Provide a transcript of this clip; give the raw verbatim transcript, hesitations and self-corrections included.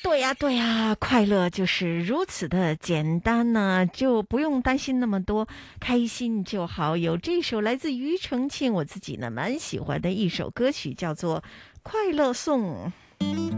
对呀，对呀，快乐就是如此的简单呢，就不用担心那么多，开心就好。有这首来自庾澄庆，我自己呢蛮喜欢的一首歌曲，叫做《快乐颂》。